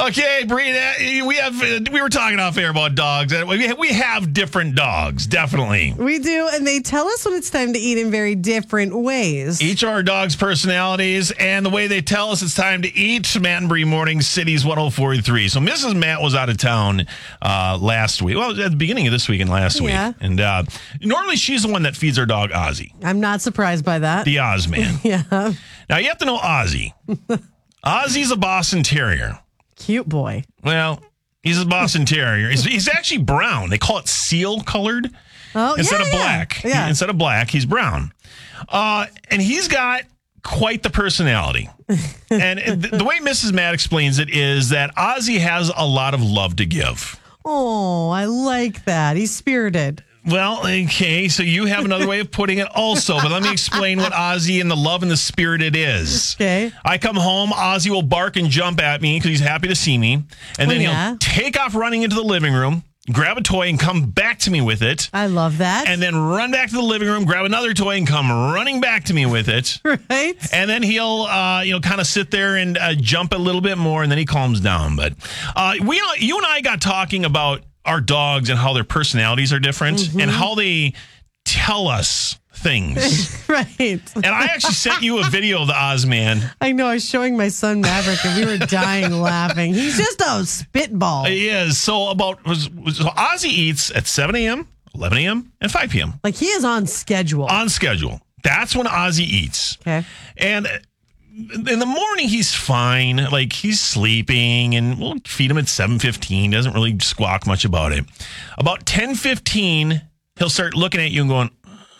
Okay, Bree, we were talking off air about dogs. We have different dogs, definitely. We do, and they tell us when it's time to eat in very different ways. Each of our dogs' personalities and the way they tell us it's time to eat. Matt and Bree Morning, Cities 104.3. So Mrs. Matt was out of town last week. Well, at the beginning of this week and last week. And normally she's the one that feeds our dog, Ozzy. I'm not surprised by that. The Oz man. Yeah. Now, you have to know Ozzy. Ozzy's a Boston Terrier. Cute boy. Well, he's a Boston Terrier. He's actually brown. They call it seal colored instead of black. Yeah. Instead of black, he's brown. And he's got quite the personality. And the way Mrs. Matt explains it is that Ozzy has a lot of love to give. Oh, I like that. He's spirited. Well, okay, so you have another way of putting it also, but let me explain what Ozzy and the love and the spirit it is. Okay. I come home, Ozzy will bark and jump at me because he's happy to see me, and then he'll take off running into the living room, grab a toy, and come back to me with it. I love that. And then run back to the living room, grab another toy, and come running back to me with it. Right. And then he'll, kind of sit there and jump a little bit more, and then he calms down. But you and I got talking about our dogs and how their personalities are different and how they tell us things. Right. And I actually sent you a video of the Oz man. I know. I was showing my son Maverick and we were dying laughing. He's just a spitball. He is. So Ozzy eats at 7 a.m., 11 a.m., and 5 p.m. Like he is on schedule. On schedule. That's when Ozzy eats. Okay. And in the morning, he's fine. Like, he's sleeping, and we'll feed him at 7:15. Doesn't really squawk much about it. About 10:15, he'll start looking at you and going,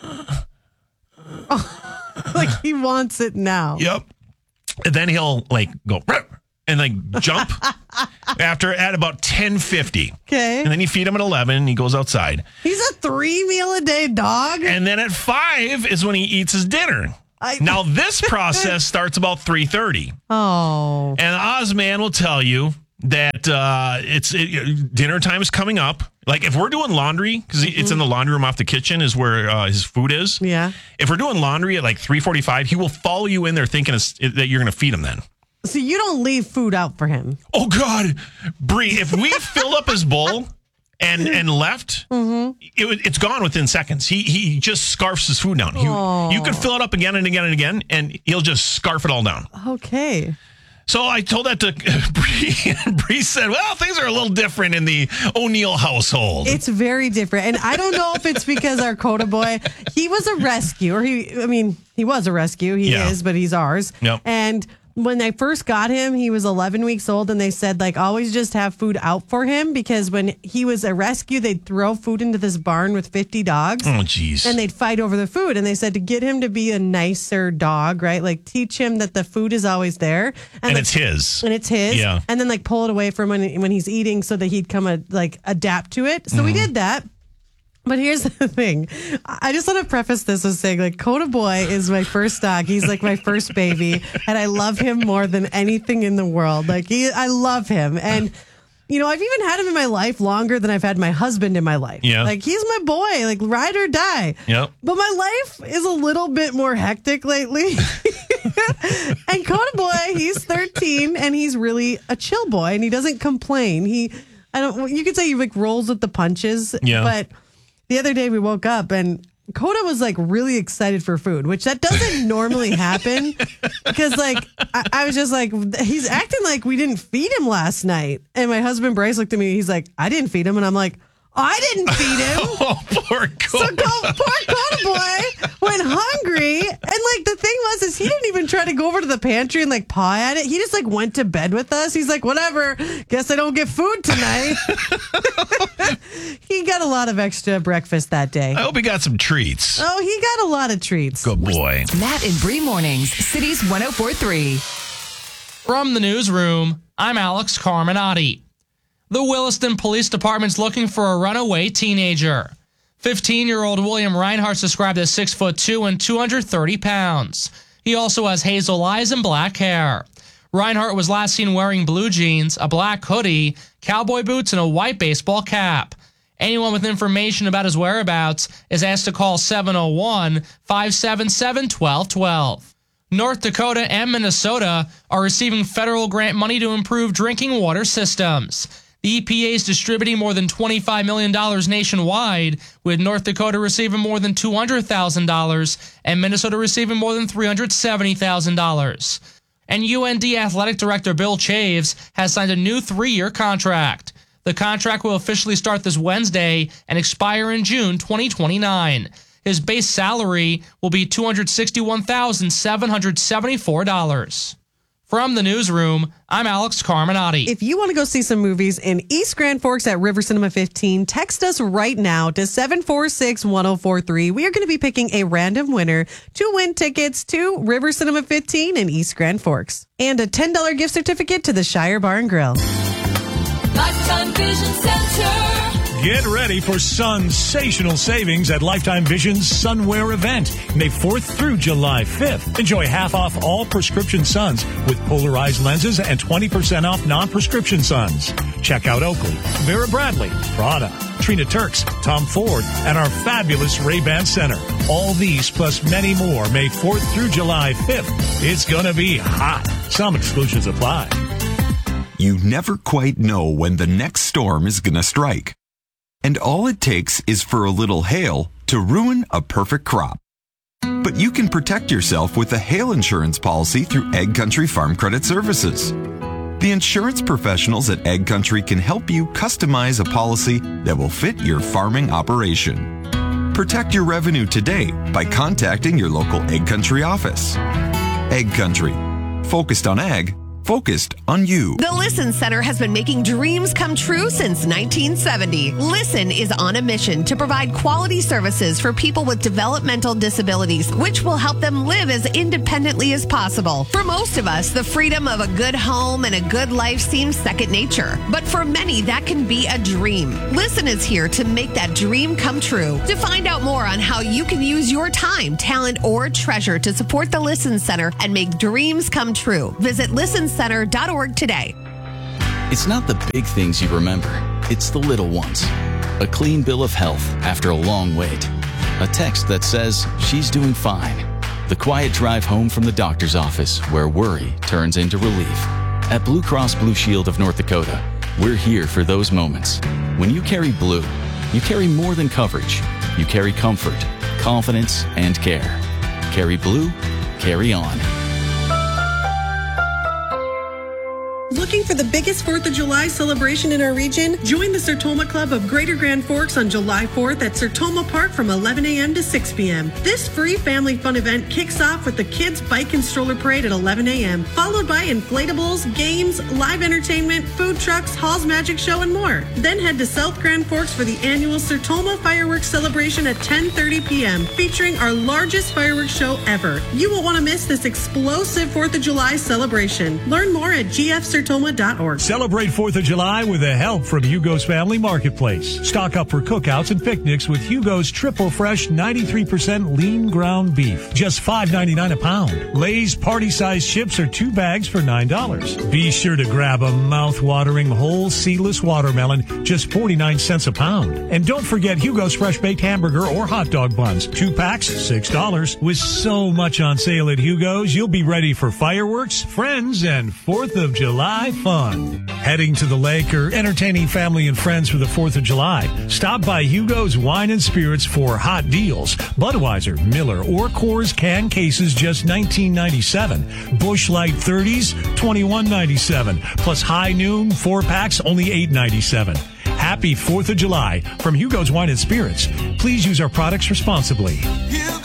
like he wants it now. Yep. And then he'll, go, and, jump at about 10:50. Okay. And then you feed him at 11, and he goes outside. He's a 3-meal-a-day dog? And then at 5 is when he eats his dinner. Now, this process starts about 3:30. Oh. And Ozman will tell you that dinner time is coming up. Like, if we're doing laundry, because it's in the laundry room off the kitchen is where his food is. Yeah. If we're doing laundry at 3:45, he will follow you in there thinking that you're going to feed him then. So you don't leave food out for him? Oh, God. Bree, if we filled up his bowl and left, it's gone within seconds. He just scarfs his food down. You could fill it up again and again and again, and he'll just scarf it all down. Okay. So I told that to Bree, and Bree said, well, things are a little different in the O'Neill household. It's very different. And I don't know if it's because our Coda boy, he was a rescue, or he was a rescue. He is, but he's ours. Yep. And when I first got him, he was 11 weeks old, and they said, always just have food out for him, because when he was a rescue, they'd throw food into this barn with 50 dogs. Oh, geez. And they'd fight over the food. And they said to get him to be a nicer dog, right? Teach him that the food is always there. And it's his. And it's his. Yeah. And then, pull it away from when he's eating so that he'd come, adapt to it. So we did that. But here's the thing. I just want to preface this with saying, Coda Boy is my first dog. He's my first baby. And I love him more than anything in the world. I love him. And, I've even had him in my life longer than I've had my husband in my life. Yeah. He's my boy, ride or die. Yep. But my life is a little bit more hectic lately. And Coda Boy, he's 13 and he's really a chill boy and he doesn't complain. You could say he rolls with the punches. Yeah. But the other day we woke up and Coda was really excited for food, which that doesn't normally happen because I was just he's acting like we didn't feed him last night. And my husband Bryce looked at me. He's like, I didn't feed him. And I'm like, I didn't feed him. Oh, poor Coda. So poor Coda boy went hungry. And the thing was he didn't even try to go over to the pantry and paw at it. He just went to bed with us. He's like, whatever. Guess I don't get food tonight. He got a lot of extra breakfast that day. I hope he got some treats. Oh, he got a lot of treats. Good boy. Matt and Bree Mornings, Cities 104.3. From the newsroom, I'm Alex Carminati. The Williston Police Department's looking for a runaway teenager. 15-year-old William Reinhardt's described as 6'2" and 230 pounds. He also has hazel eyes and black hair. Reinhardt was last seen wearing blue jeans, a black hoodie, cowboy boots, and a white baseball cap. Anyone with information about his whereabouts is asked to call 701-577-1212. North Dakota and Minnesota are receiving federal grant money to improve drinking water systems. The EPA is distributing more than $25 million nationwide, with North Dakota receiving more than $200,000 and Minnesota receiving more than $370,000. And UND Athletic Director Bill Chaves has signed a new 3-year contract. The contract will officially start this Wednesday and expire in June 2029. His base salary will be $261,774. From the newsroom, I'm Alex Carminati. If you want to go see some movies in East Grand Forks at River Cinema 15, text us right now to 746-1043. We are going to be picking a random winner to win tickets to River Cinema 15 in East Grand Forks. And a $10 gift certificate to the Shire Bar and Grill. Lifetime Vision Center. Get ready for sensational savings at Lifetime Vision's Sunwear event, May 4th through July 5th. Enjoy half off all prescription suns with polarized lenses and 20% off non-prescription suns. Check out Oakley, Vera Bradley, Prada, Trina Turks, Tom Ford, and our fabulous Ray-Ban Center. All these plus many more May 4th through July 5th. It's gonna be hot. Some exclusions apply. You never quite know when the next storm is gonna strike. And all it takes is for a little hail to ruin a perfect crop. But you can protect yourself with a hail insurance policy through Egg Country Farm Credit Services. The insurance professionals at Egg Country can help you customize a policy that will fit your farming operation. Protect your revenue today by contacting your local Egg Country office. Egg Country. Focused on ag. Focused on you. The Listen Center has been making dreams come true since 1970. Listen is on a mission to provide quality services for people with developmental disabilities, which will help them live as independently as possible. For most of us, the freedom of a good home and a good life seems second nature. But for many, that can be a dream. Listen is here to make that dream come true. To find out more on how you can use your time, talent, or treasure to support the Listen Center and make dreams come true, visit listencenter.org today. It's not the big things you remember. It's the little ones. A clean bill of health after a long wait. A text that says she's doing fine. The quiet drive home from the doctor's office where worry turns into relief. At Blue Cross Blue Shield of North Dakota, we're here for those moments. When you carry blue, you carry more than coverage. You carry comfort, confidence, and care. Carry blue, carry on. Looking for the biggest 4th of July celebration in our region? Join the Sertoma Club of Greater Grand Forks on July 4th at Sertoma Park from 11 a.m. to 6 p.m. This free family fun event kicks off with the Kids Bike and Stroller Parade at 11 a.m., followed by inflatables, games, live entertainment, food trucks, Hall's Magic Show, and more. Then head to South Grand Forks for the annual Sertoma Fireworks Celebration at 10:30 p.m., featuring our largest fireworks show ever. You won't want to miss this explosive 4th of July celebration. Learn more at gfsertoma.org. Celebrate 4th of July with the help from Hugo's Family Marketplace. Stock up for cookouts and picnics with Hugo's Triple Fresh 93% lean ground beef. Just $5.99 a pound. Lay's party-sized chips are 2 bags for $9. Be sure to grab a mouth-watering whole seedless watermelon, just 49 cents a pound. And don't forget Hugo's Fresh Baked Hamburger or hot dog buns. 2 packs, $6. With so much on sale at Hugo's, you'll be ready for fireworks, friends, and 4th of July fun. Heading to the lake or entertaining family and friends for the 4th of July? Stop by Hugo's Wine and Spirits for hot deals. Budweiser, Miller, or Coors can cases just $19.97. Busch Light 30s, $21.97. Plus High Noon 4-packs, only $8.97. Happy 4th of July from Hugo's Wine and Spirits. Please use our products responsibly.